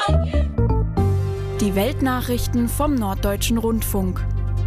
Die Weltnachrichten vom Norddeutschen Rundfunk.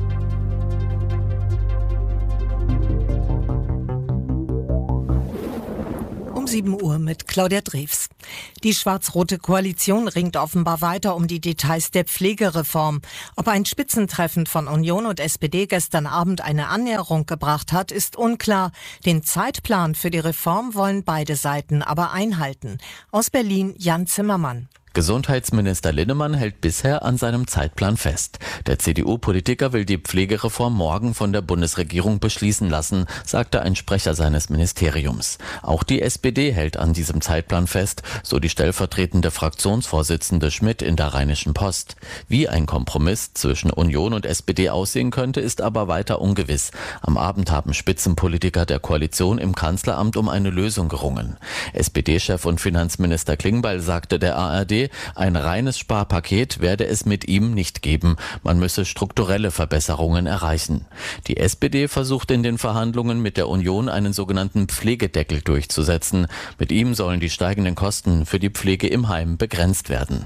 Um 7 Uhr mit Claudia Drews. Die schwarz-rote Koalition ringt offenbar weiter um die Details der Pflegereform. Ob ein Spitzentreffen von Union und SPD gestern Abend eine Annäherung gebracht hat, ist unklar. Den Zeitplan für die Reform wollen beide Seiten aber einhalten. Aus Berlin Jan Zimmermann. Gesundheitsminister Linnemann hält bisher an seinem Zeitplan fest. Der CDU-Politiker will die Pflegereform morgen von der Bundesregierung beschließen lassen, sagte ein Sprecher seines Ministeriums. Auch die SPD hält an diesem Zeitplan fest, so die stellvertretende Fraktionsvorsitzende Schmidt in der Rheinischen Post. Wie ein Kompromiss zwischen Union und SPD aussehen könnte, ist aber weiter ungewiss. Am Abend haben Spitzenpolitiker der Koalition im Kanzleramt um eine Lösung gerungen. SPD-Chef und Finanzminister Klingbeil sagte der ARD, ein reines Sparpaket werde es mit ihm nicht geben. Man müsse strukturelle Verbesserungen erreichen. Die SPD versucht in den Verhandlungen mit der Union einen sogenannten Pflegedeckel durchzusetzen. Mit ihm sollen die steigenden Kosten für die Pflege im Heim begrenzt werden.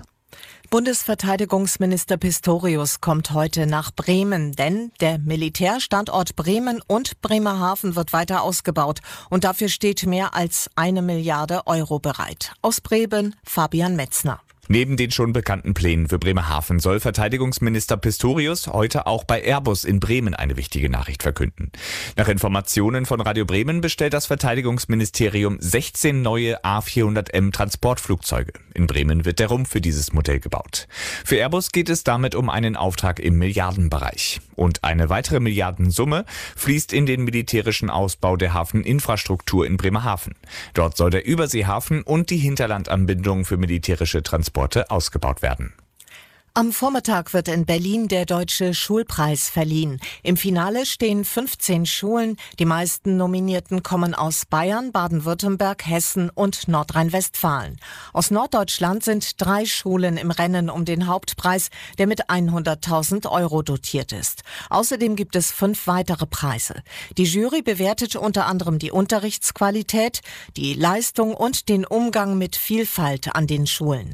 Bundesverteidigungsminister Pistorius kommt heute nach Bremen, denn der Militärstandort Bremen und Bremerhaven wird weiter ausgebaut und dafür steht mehr als 1 Milliarde Euro bereit. Aus Bremen Fabian Metzner. Neben den schon bekannten Plänen für Bremerhaven soll Verteidigungsminister Pistorius heute auch bei Airbus in Bremen eine wichtige Nachricht verkünden. Nach Informationen von Radio Bremen bestellt das Verteidigungsministerium 16 neue A400M Transportflugzeuge. In Bremen wird der Rumpf für dieses Modell gebaut. Für Airbus geht es damit um einen Auftrag im Milliardenbereich. Und eine weitere Milliardensumme fließt in den militärischen Ausbau der Hafeninfrastruktur in Bremerhaven. Dort soll der Überseehafen und die Hinterlandanbindung für militärische Transporte ausgebaut werden. Am Vormittag wird in Berlin der Deutsche Schulpreis verliehen. Im Finale stehen 15 Schulen. Die meisten Nominierten kommen aus Bayern, Baden-Württemberg, Hessen und Nordrhein-Westfalen. Aus Norddeutschland sind 3 Schulen im Rennen um den Hauptpreis, der mit 100.000 Euro dotiert ist. Außerdem gibt es 5 weitere Preise. Die Jury bewertet unter anderem die Unterrichtsqualität, die Leistung und den Umgang mit Vielfalt an den Schulen.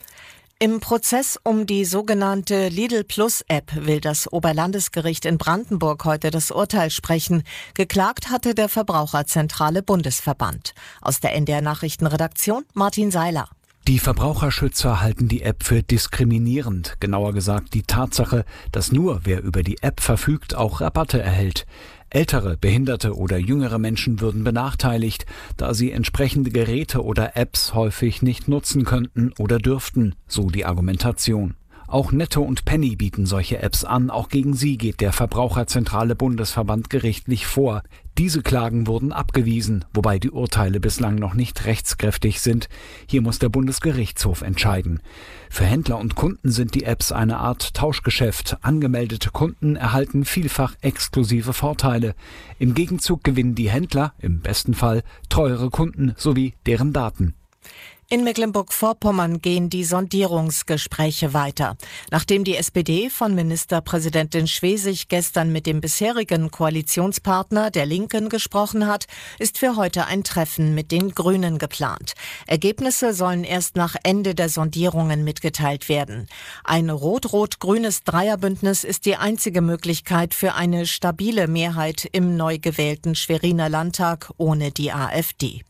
Im Prozess um die sogenannte Lidl-Plus-App will das Oberlandesgericht in Brandenburg heute das Urteil sprechen. Geklagt hatte der Verbraucherzentrale Bundesverband. Aus der NDR Nachrichtenredaktion Martin Seiler. Die Verbraucherschützer halten die App für diskriminierend. Genauer gesagt die Tatsache, dass nur wer über die App verfügt, auch Rabatte erhält. Ältere, behinderte oder jüngere Menschen würden benachteiligt, da sie entsprechende Geräte oder Apps häufig nicht nutzen könnten oder dürften, so die Argumentation. Auch Netto und Penny bieten solche Apps an. Auch gegen sie geht der Verbraucherzentrale Bundesverband gerichtlich vor. Diese Klagen wurden abgewiesen, wobei die Urteile bislang noch nicht rechtskräftig sind. Hier muss der Bundesgerichtshof entscheiden. Für Händler und Kunden sind die Apps eine Art Tauschgeschäft. Angemeldete Kunden erhalten vielfach exklusive Vorteile. Im Gegenzug gewinnen die Händler, im besten Fall, treuere Kunden sowie deren Daten. In Mecklenburg-Vorpommern gehen die Sondierungsgespräche weiter. Nachdem die SPD von Ministerpräsidentin Schwesig gestern mit dem bisherigen Koalitionspartner der Linken gesprochen hat, ist für heute ein Treffen mit den Grünen geplant. Ergebnisse sollen erst nach Ende der Sondierungen mitgeteilt werden. Ein rot-rot-grünes Dreierbündnis ist die einzige Möglichkeit für eine stabile Mehrheit im neu gewählten Schweriner Landtag ohne die AfD.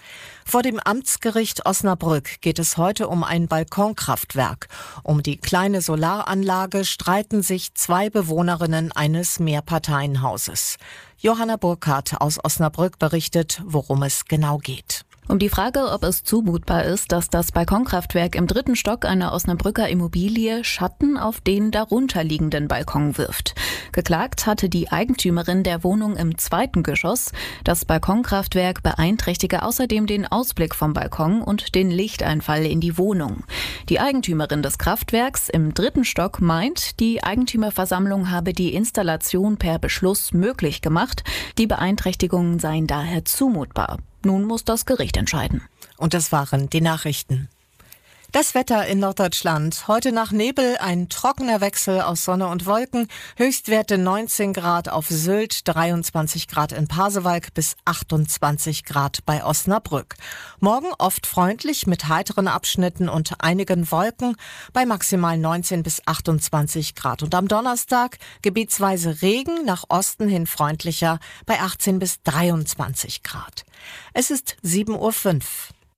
Vor dem Amtsgericht Osnabrück geht es heute um ein Balkonkraftwerk. Um die kleine Solaranlage streiten sich 2 Bewohnerinnen eines Mehrparteienhauses. Johanna Burkhardt aus Osnabrück berichtet, worum es genau geht. Um die Frage, ob es zumutbar ist, dass das Balkonkraftwerk im 3. Stock einer Osnabrücker Immobilie Schatten auf den darunterliegenden Balkon wirft. Geklagt hatte die Eigentümerin der Wohnung im 2. Geschoss. Das Balkonkraftwerk beeinträchtige außerdem den Ausblick vom Balkon und den Lichteinfall in die Wohnung. Die Eigentümerin des Kraftwerks im 3. Stock meint, die Eigentümerversammlung habe die Installation per Beschluss möglich gemacht. Die Beeinträchtigungen seien daher zumutbar. Nun muss das Gericht entscheiden. Und das waren die Nachrichten. Das Wetter in Norddeutschland. Heute nach Nebel ein trockener Wechsel aus Sonne und Wolken. Höchstwerte 19 Grad auf Sylt, 23 Grad in Pasewalk bis 28 Grad bei Osnabrück. Morgen oft freundlich mit heiteren Abschnitten und einigen Wolken bei maximal 19 bis 28 Grad. Und am Donnerstag gebietsweise Regen, nach Osten hin freundlicher bei 18 bis 23 Grad. Es ist 7:05 Uhr.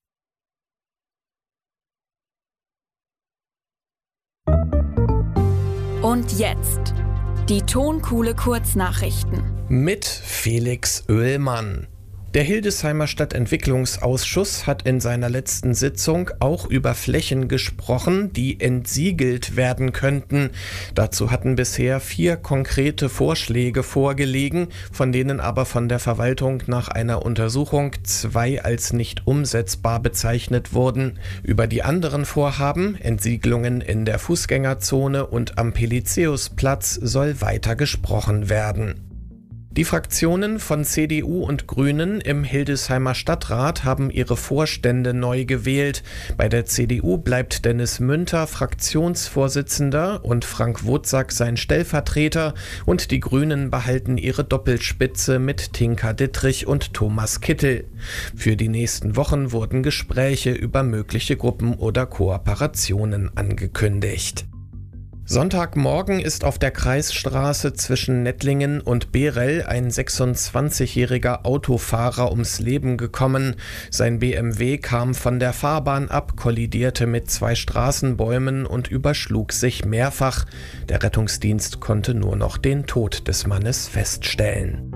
Und jetzt die Tonkuhle Kurznachrichten. Mit Felix Oehlmann. Der Hildesheimer Stadtentwicklungsausschuss hat in seiner letzten Sitzung auch über Flächen gesprochen, die entsiegelt werden könnten. Dazu hatten bisher 4 konkrete Vorschläge vorgelegen, von denen aber von der Verwaltung nach einer Untersuchung 2 als nicht umsetzbar bezeichnet wurden. Über die anderen Vorhaben, Entsiegelungen in der Fußgängerzone und am Pelizaeusplatz, soll weiter gesprochen werden. Die Fraktionen von CDU und Grünen im Hildesheimer Stadtrat haben ihre Vorstände neu gewählt. Bei der CDU bleibt Dennis Münter Fraktionsvorsitzender und Frank Wotsack sein Stellvertreter, und die Grünen behalten ihre Doppelspitze mit Tinka Dittrich und Thomas Kittel. Für die nächsten Wochen wurden Gespräche über mögliche Gruppen oder Kooperationen angekündigt. Sonntagmorgen ist auf der Kreisstraße zwischen Nettlingen und Behrell ein 26-jähriger Autofahrer ums Leben gekommen. Sein BMW kam von der Fahrbahn ab, kollidierte mit 2 Straßenbäumen und überschlug sich mehrfach. Der Rettungsdienst konnte nur noch den Tod des Mannes feststellen.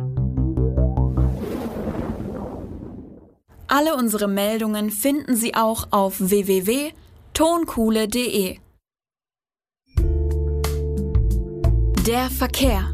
Alle unsere Meldungen finden Sie auch auf www.tonkuhle.de. Der Verkehr.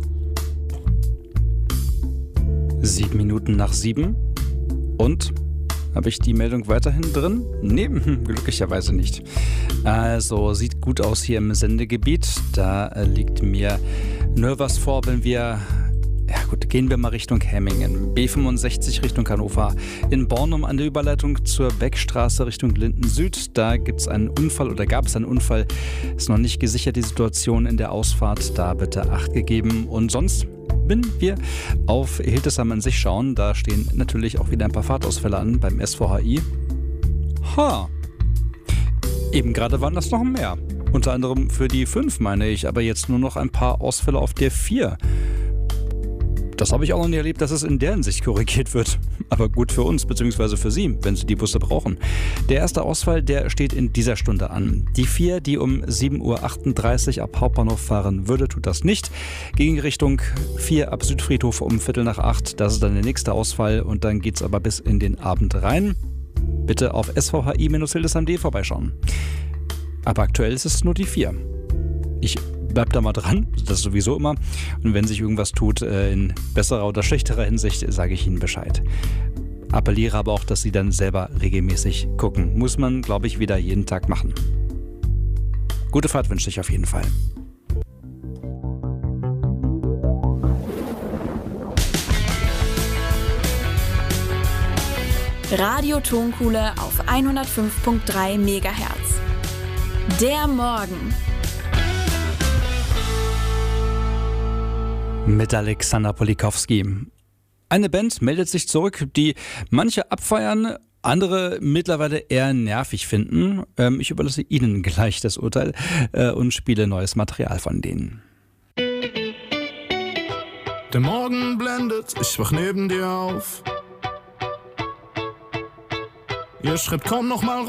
7 Minuten nach 7. Und? Habe ich die Meldung weiterhin drin? Nee, glücklicherweise nicht. Also, sieht gut aus hier im Sendegebiet. Da liegt mir nur was vor, wenn wir... Ja gut, gehen wir mal Richtung Hemmingen. B65 Richtung Hannover. In Bornum an der Überleitung zur Beckstraße Richtung Linden Süd. Da gibt es einen Unfall oder gab es einen Unfall. Ist noch nicht gesichert, die Situation in der Ausfahrt. Da bitte Acht gegeben. Und sonst, wenn wir auf Hildesheim an sich schauen, da stehen natürlich auch wieder ein paar Fahrtausfälle an beim SVHI. Eben gerade waren das noch mehr. Unter anderem für die 5, meine ich. Aber jetzt nur noch ein paar Ausfälle auf der 4. Das habe ich auch noch nie erlebt, dass es in der Hinsicht korrigiert wird. Aber gut für uns, beziehungsweise für Sie, wenn Sie die Busse brauchen. Der erste Ausfall, der steht in dieser Stunde an. Die 4, die um 7:38 Uhr ab Hauptbahnhof fahren würde, tut das nicht. Gegen Richtung 4 ab Südfriedhof um 7:45. Das ist dann der nächste Ausfall und dann geht es aber bis in den Abend rein. Bitte auf svhi-hildesheim.de vorbeischauen. Aber aktuell ist es nur die 4. Ich bleib da mal dran, das ist sowieso immer. Und wenn sich irgendwas tut in besserer oder schlechterer Hinsicht, sage ich Ihnen Bescheid. Appelliere aber auch, dass Sie dann selber regelmäßig gucken. Muss man, glaube ich, wieder jeden Tag machen. Gute Fahrt wünsche ich auf jeden Fall. Radio Tonkuhle auf 105.3 MHz. Der Morgen. Mit Alexander Polikowski. Eine Band meldet sich zurück, die manche abfeiern, andere mittlerweile eher nervig finden. Ich überlasse Ihnen gleich das Urteil und spiele neues Material von denen. Der Morgen blendet, ich wach neben dir auf. Ihr Schritt kommt noch mal